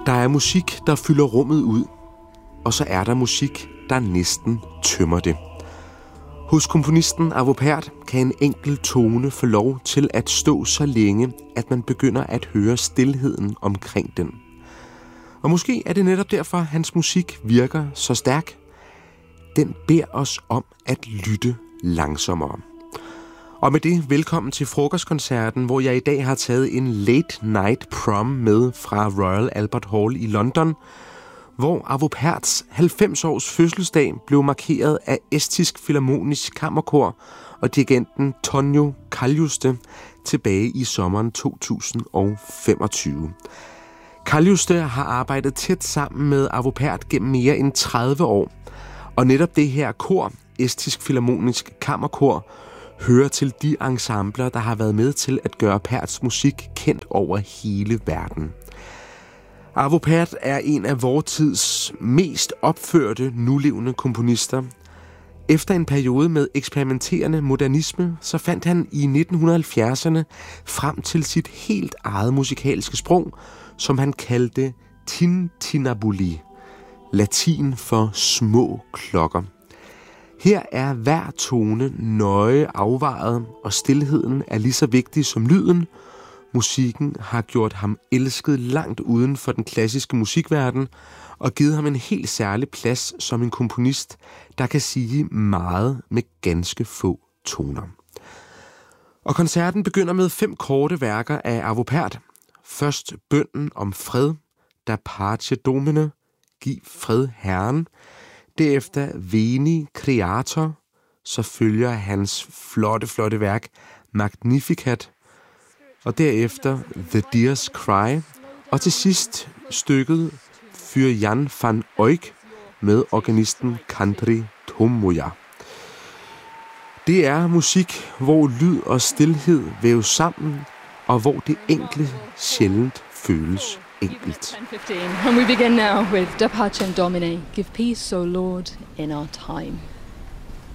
Der er musik, der fylder rummet ud, og så er der musik, der næsten tømmer det. Hos komponisten Arvo Pärt kan en enkelt tone få lov til at stå så længe, at man begynder at høre stilheden omkring den. Og måske er det netop derfor, hans musik virker så stærk. Den beder os om at lytte langsommere. Og med det, velkommen til frokostkoncerten, hvor jeg i dag har taget en Late Night Prom med fra Royal Albert Hall i London, hvor Arvo Pärts 90-års fødselsdag blev markeret af Estisk Filharmonisk Kammerkor og dirigenten Tonio Kaljuste tilbage i sommeren 2025. Kaljuste har arbejdet tæt sammen med Arvo Pärt gennem mere end 30 år, og netop det her kor, Estisk Filharmonisk Kammerkor, hører til de ensembler, der har været med til at gøre Pärts musik kendt over hele verden. Arvo Pärt er en af vor tids mest opførte nulevende komponister. Efter en periode med eksperimenterende modernisme, så fandt han i 1970'erne frem til sit helt eget musikalske sprog, som han kaldte tintinnabuli, latin for små klokker. Her er hver tone nøje afvejet, og stilheden er lige så vigtig som lyden. Musikken har gjort ham elsket langt uden for den klassiske musikverden, og givet ham en helt særlig plads som en komponist, der kan sige meget med ganske få toner. Og koncerten begynder med 5 korte værker af Arvo Pärt. Først bønnen om fred, Da Pace Domine, giv fred Herren. Derefter Veni Creator, så følger hans flotte værk Magnificat, og derefter The Deer's Cry, og til sidst stykket Für Jan van Eyck med organisten Kandri Tomoja. Det er musik, hvor lyd og stilhed væves sammen, og hvor det enkle sjældent føles enkelt. And we begin now with Da Pace Domine, give peace, O Lord, in our time.